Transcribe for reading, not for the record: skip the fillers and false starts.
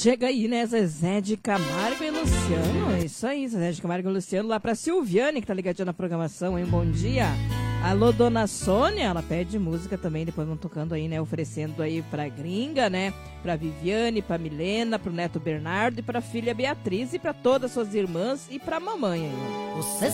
Chega aí, né, Zezé de Camargo e Luciano. Isso aí, Zezé de Camargo e Luciano. Lá pra Silviane, que tá ligadinha na programação, hein? Bom dia. Alô, dona Sônia, ela pede música também, depois vão tocando aí, né, oferecendo aí pra gringa, né, pra Viviane, pra Milena, pro neto Bernardo e pra filha Beatriz e pra todas suas irmãs e pra mamãe aí. Você